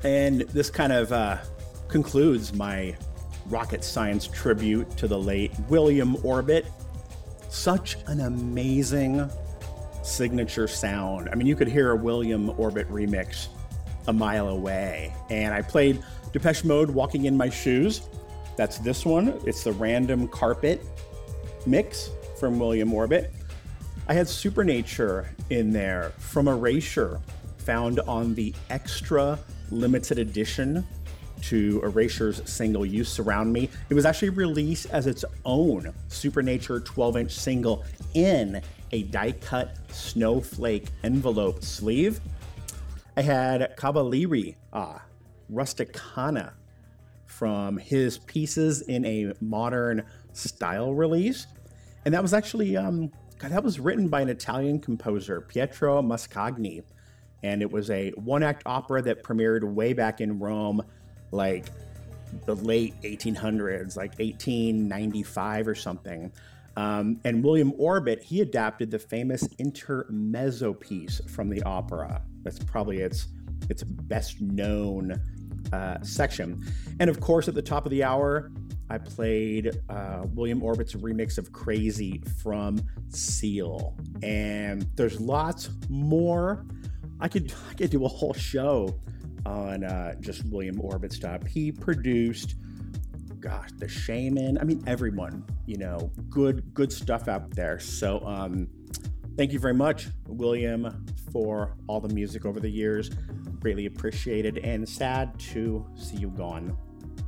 And this kind of concludes my rocket science tribute to the late William Orbit. Such an amazing signature sound. I mean, you could hear a William Orbit remix a mile away. And I played Depeche Mode, Walking in My Shoes. That's this one. It's the Random Carpet mix from William Orbit. I had Supernature in there from Erasure, found on the extra limited edition to Erasure's single You Surround Me. It was actually released as its own Supernature 12-inch single in a die-cut snowflake envelope sleeve. I had Cavalieri Rusticana from his Pieces in a Modern Style release. And that was actually, that was written by an Italian composer, Pietro Mascagni. And it was a one-act opera that premiered way back in Rome, like the late 1800s, like 1895 or something. And William Orbit, he adapted the famous intermezzo piece from the opera. That's probably its best known section. And of course, at the top of the hour, I played William Orbit's remix of Crazy from Seal. And there's lots more. I could do a whole show on just William Orbit stuff. He produced, The Shaman. I mean, everyone, good stuff out there. So thank you very much, William, for all the music over the years. Greatly appreciated and sad to see you gone.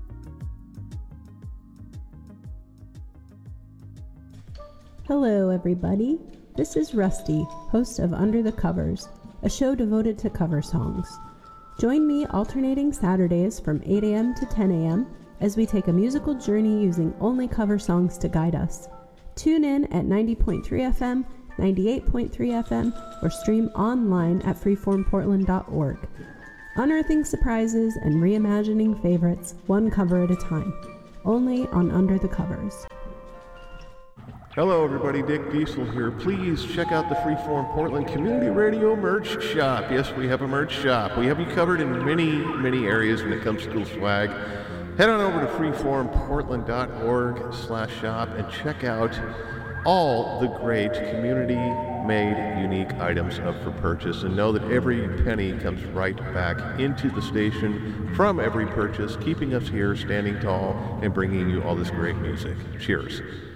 Hello, everybody. This is Rusty, host of Under the Covers, a show devoted to cover songs. Join me alternating Saturdays from 8 a.m. to 10 a.m. as we take a musical journey using only cover songs to guide us. Tune in at 90.3 FM, 98.3 FM, or stream online at freeformportland.org. Unearthing surprises and reimagining favorites one cover at a time. Only on Under the Covers. Hello everybody, Dick Diesel here. Please check out the Freeform Portland Community Radio merch shop. Yes, we have a merch shop. We have you covered in many areas when it comes to cool swag. Head on over to freeformportland.org/shop and check out all the great community-made unique items up for purchase, and know that every penny comes right back into the station from every purchase, keeping us here standing tall and bringing you all this great music. Cheers.